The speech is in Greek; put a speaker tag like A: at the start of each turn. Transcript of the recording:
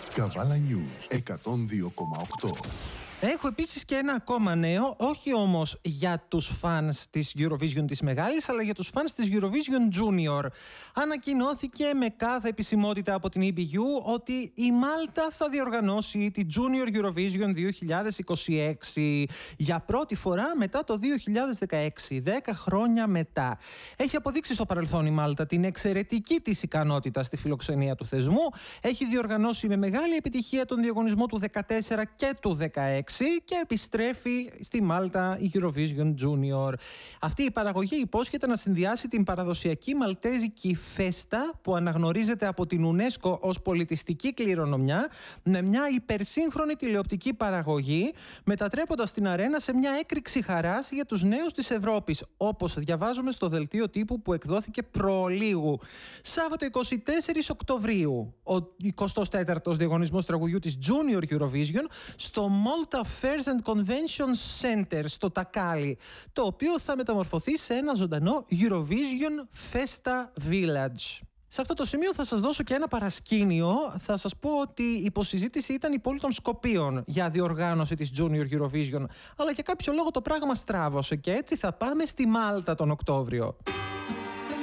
A: Καβάλα News 102,8.
B: Έχω επίσης και ένα ακόμα νέο, όχι όμως για τους φανς της Eurovision της Μεγάλης, αλλά για τους φανς της Eurovision Junior. Ανακοινώθηκε με κάθε επισημότητα από την EBU ότι η Μάλτα θα διοργανώσει τη Junior Eurovision 2026 για πρώτη φορά μετά το 2016, 10 χρόνια μετά. Έχει αποδείξει στο παρελθόν η Μάλτα την εξαιρετική της ικανότητα στη φιλοξενία του θεσμού. Έχει διοργανώσει με μεγάλη επιτυχία τον διαγωνισμό του 2014 και του 2016 και επιστρέφει στη Μάλτα η Eurovision Junior. Αυτή η παραγωγή υπόσχεται να συνδυάσει την παραδοσιακή μαλτέζικη φέστα που αναγνωρίζεται από την UNESCO ως πολιτιστική κληρονομιά με μια υπερσύγχρονη τηλεοπτική παραγωγή, μετατρέποντας την αρένα σε μια έκρηξη χαράς για τους νέους της Ευρώπης, όπως διαβάζουμε στο δελτίο τύπου που εκδόθηκε προλίγου. Σάββατο 24 Οκτωβρίου, ο 24ος διαγωνισμός τραγουδιού της Junior Eurovision στο Malta Affairs and Convention Center στο Τακάλι, το οποίο θα μεταμορφωθεί σε ένα ζωντανό Eurovision Festa Village. Σε αυτό το σημείο θα σας δώσω και ένα παρασκήνιο. Θα σας πω ότι η υποσυζήτηση ήταν η πόλη των Σκοπίων για διοργάνωση της Junior Eurovision, αλλά για κάποιο λόγο το πράγμα στράβωσε και έτσι θα πάμε στη Μάλτα τον Οκτώβριο.